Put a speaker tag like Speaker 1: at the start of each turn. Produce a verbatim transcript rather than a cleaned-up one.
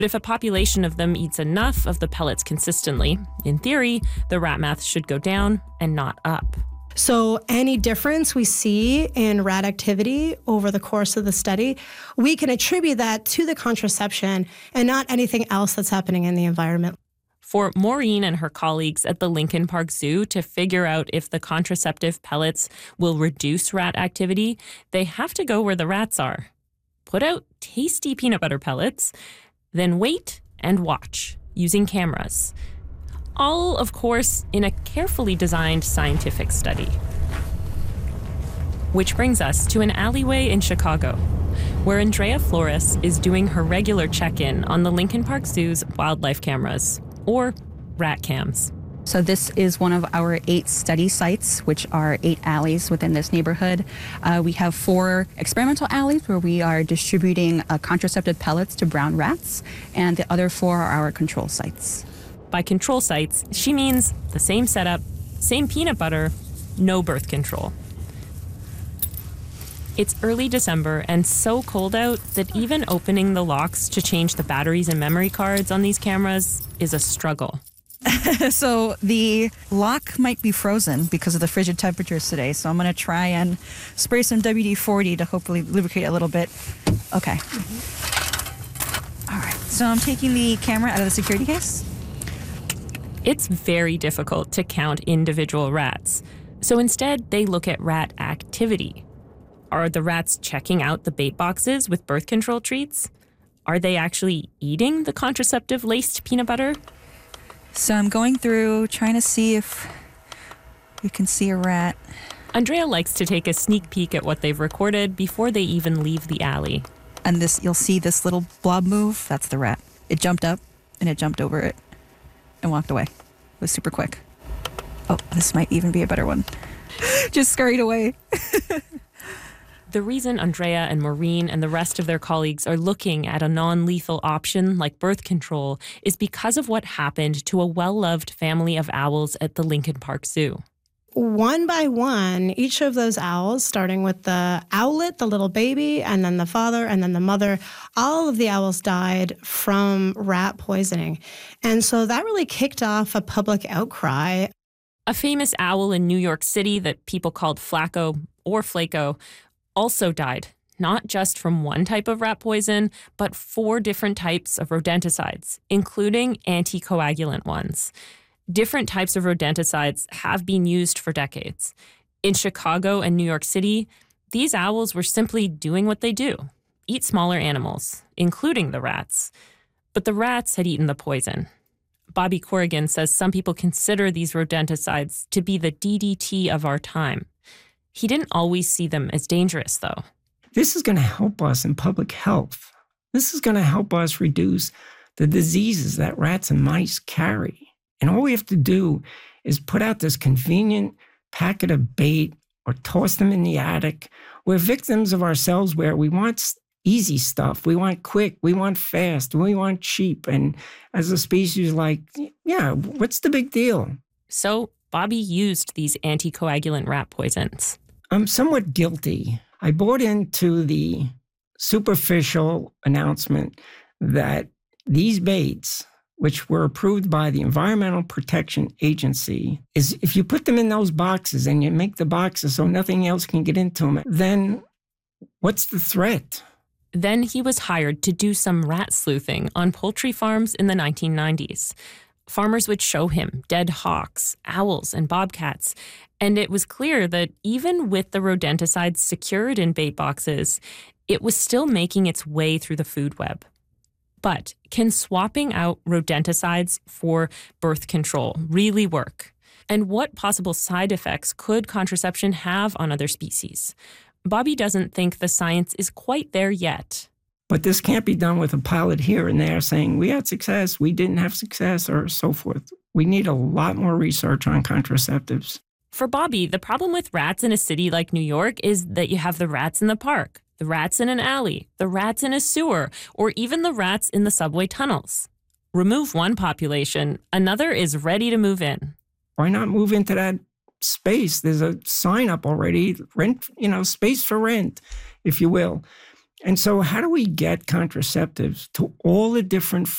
Speaker 1: But if a population of them eats enough of the pellets consistently, in theory, the rat math should go down and not up.
Speaker 2: So any difference we see in rat activity over the course of the study, we can attribute that to the contraception and not anything else that's happening in the environment.
Speaker 1: For Maureen and her colleagues at the Lincoln Park Zoo to figure out if the contraceptive pellets will reduce rat activity, they have to go where the rats are. Put out tasty peanut butter pellets, then wait and watch using cameras. All, of course, in a carefully designed scientific study. Which brings us to an alleyway in Chicago, where Andrea Flores is doing her regular check-in on the Lincoln Park Zoo's wildlife cameras, or rat cams.
Speaker 3: So this is one of our eight study sites, which are eight alleys within this neighborhood. Uh, we have four experimental alleys where we are distributing uh, contraceptive pellets to brown rats, and the other four are our control sites.
Speaker 1: By control sites, she means the same setup, same peanut butter, no birth control. It's early December and so cold out that even opening the locks to change the batteries and memory cards on these cameras is a struggle.
Speaker 4: So the lock might be frozen because of the frigid temperatures today. So I'm going to try and spray some W D forty to hopefully lubricate a little bit. Okay. All right. So I'm taking the camera out of the security case.
Speaker 1: It's very difficult to count individual rats. So instead, they look at rat activity. Are the rats checking out the bait boxes with birth control treats? Are they actually eating the contraceptive-laced peanut butter?
Speaker 4: So I'm going through, trying to see if we can see a rat.
Speaker 1: Andrea likes to take a sneak peek at what they've recorded before they even leave the alley.
Speaker 4: And this, you'll see this little blob move. That's the rat. It jumped up, and it jumped over it, and walked away. It was super quick. Oh, this might even be a better one. Just scurried away.
Speaker 1: The reason Andrea and Maureen and the rest of their colleagues are looking at a non-lethal option like birth control is because of what happened to a well-loved family of owls at the Lincoln Park Zoo.
Speaker 2: One by one, each of those owls, starting with the owlet, the little baby, and then the father, and then the mother, all of the owls died from rat poisoning. And so that really kicked off a public outcry.
Speaker 1: A famous owl in New York City that people called Flacco or Flaco also died, not just from one type of rat poison, but four different types of rodenticides, including anticoagulant ones. Different types of rodenticides have been used for decades. In Chicago and New York City, these owls were simply doing what they do, eat smaller animals, including the rats. But the rats had eaten the poison. Bobby Corrigan says some people consider these rodenticides to be the D D T of our time. He didn't always see them as dangerous, though.
Speaker 5: This is going to help us in public health. This is going to help us reduce the diseases that rats and mice carry. And all we have to do is put out this convenient packet of bait or toss them in the attic. We're victims of ourselves where we want easy stuff. We want quick. We want fast. We want cheap. And as a species, like, yeah, what's the big deal?
Speaker 1: So Bobby used these anticoagulant rat poisons.
Speaker 5: I'm somewhat guilty. I bought into the superficial announcement that these baits, which were approved by the Environmental Protection Agency, is if you put them in those boxes and you make the boxes so nothing else can get into them, then what's the threat?
Speaker 1: Then he was hired to do some rat sleuthing on poultry farms in the nineteen nineties. Farmers would show him dead hawks, owls, and bobcats, and it was clear that even with the rodenticides secured in bait boxes, it was still making its way through the food web. But can swapping out rodenticides for birth control really work? And what possible side effects could contraception have on other species? Bobby doesn't think the science is quite there yet.
Speaker 5: But this can't be done with a pilot here and there saying, we had success, we didn't have success, or so forth. We need a lot more research on contraceptives.
Speaker 1: For Bobby, the problem with rats in a city like New York is that you have the rats in the park, the rats in an alley, the rats in a sewer, or even the rats in the subway tunnels. Remove one population, another is ready to move in.
Speaker 5: Why not move into that space? There's a sign up already, rent, you know, space for rent, if you will. And so how do we get contraceptives to all the different